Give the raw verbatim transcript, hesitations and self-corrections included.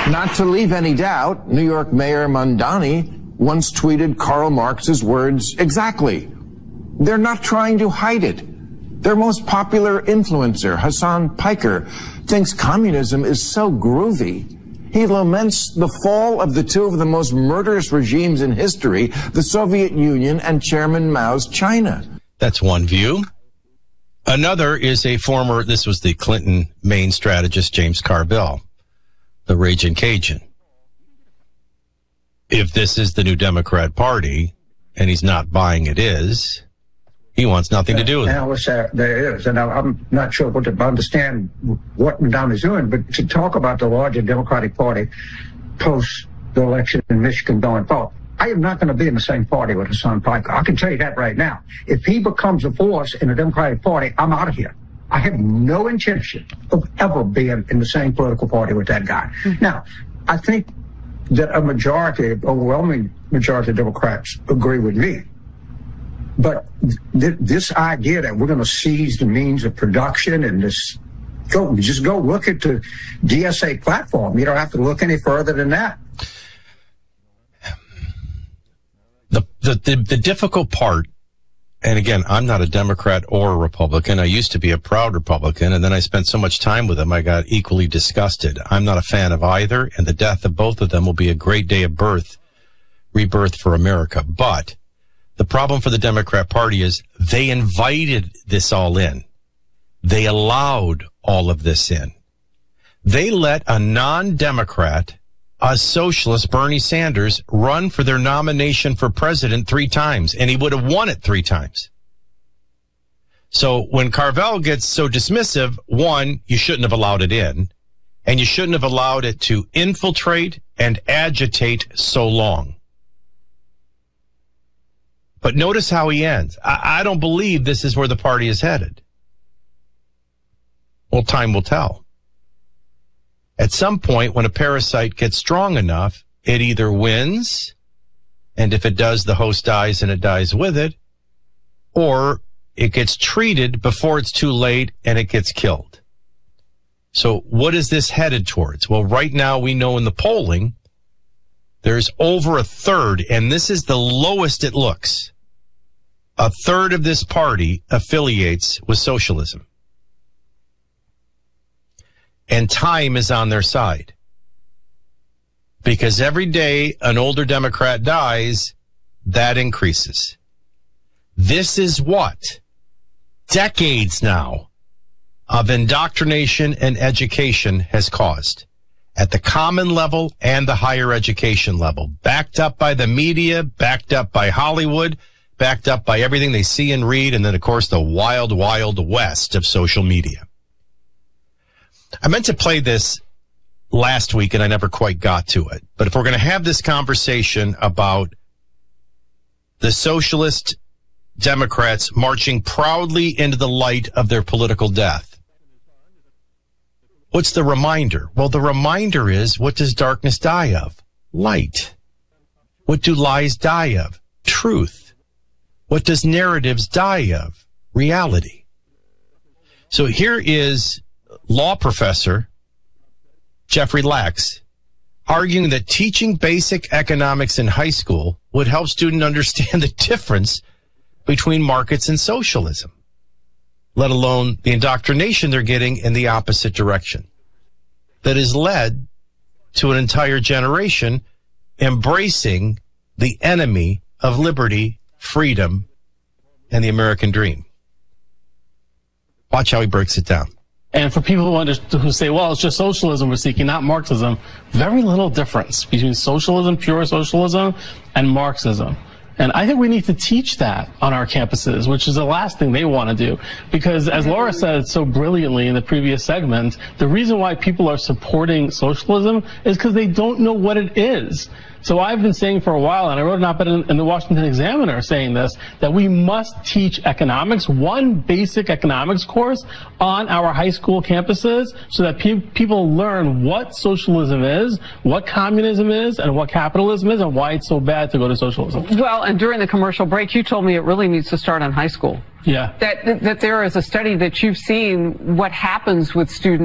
Not to leave any doubt, New York Mayor Mamdani once tweeted Karl Marx's words exactly. They're not trying to hide it. Their most popular influencer, Hassan Piker, thinks communism is so groovy. He laments the fall of the two of the most murderous regimes in history, the Soviet Union and Chairman Mao's China. That's one view. Another is a former, this was the Clinton main strategist, James Carville, the Raging Cajun. If this is the new Democrat Party, and he's not buying it is, he wants nothing to do with it. Now, there, there is, and I'm not sure what to understand what Mamdani is doing, but to talk about the larger Democratic Party post the election in Michigan going forward, I am not going to be in the same party with Hassan Piker. I can tell you that right now. If he becomes a force in the Democratic Party, I'm out of here. I have no intention of ever being in the same political party with that guy. Mm-hmm. Now, I think that a majority, overwhelming majority of Democrats agree with me. But th- this idea that we're going to seize the means of production and this, go just go look at the D S A platform. You don't have to look any further than that. The, the, the, the difficult part, and again, I'm not a Democrat or a Republican. I used to be a proud Republican, and then I spent so much time with them, I got equally disgusted. I'm not a fan of either, and the death of both of them will be a great day of birth, rebirth for America. But the problem for the Democrat Party is they invited this all in. They allowed all of this in. They let a non-Democrat, a socialist, Bernie Sanders, run for their nomination for president three times, and he would have won it three times. So when Carville gets so dismissive, one, you shouldn't have allowed it in, and you shouldn't have allowed it to infiltrate and agitate so long. But notice how he ends. I, I don't believe this is where the party is headed. Well, time will tell. At some point, when a parasite gets strong enough, it either wins, and if it does, the host dies and it dies with it, or it gets treated before it's too late and it gets killed. So what is this headed towards? Well, right now we know in the polling, there's over a third, and this is the lowest it looks. A third of this party affiliates with socialism. And time is on their side. Because every day an older Democrat dies, that increases. This is what? Decades now of indoctrination and education has caused. At the common level and the higher education level. Backed up by the media, backed up by Hollywood, backed up by everything they see and read, and then, of course, the wild, wild west of social media. I meant to play this last week, and I never quite got to it. But if we're going to have this conversation about the socialist Democrats marching proudly into the light of their political death, what's the reminder? Well, the reminder is, what does darkness die of? Light. What do lies die of? Truth. What does narratives die of? Reality. So here is law professor Jeffrey Lachs arguing that teaching basic economics in high school would help students understand the difference between markets and socialism, let alone the indoctrination they're getting in the opposite direction that has led to an entire generation embracing the enemy of liberty, freedom, and the American dream. Watch how he breaks it down. And for people who, under, who say, well, it's just socialism we're seeking, not Marxism, very little difference between socialism, pure socialism, and Marxism. And I think we need to teach that on our campuses, which is the last thing they want to do. Because as Laura said so brilliantly in the previous segment, the reason why people are supporting socialism is because they don't know what it is. So I've been saying for a while, and I wrote an op-ed in, in the Washington Examiner saying this, that we must teach economics, one basic economics course on our high school campuses so that pe- people learn what socialism is, what communism is, and what capitalism is, and why it's so bad to go to socialism. Well, and during the commercial break, you told me it really needs to start on high school. Yeah. That, that there is a study that you've seen what happens with students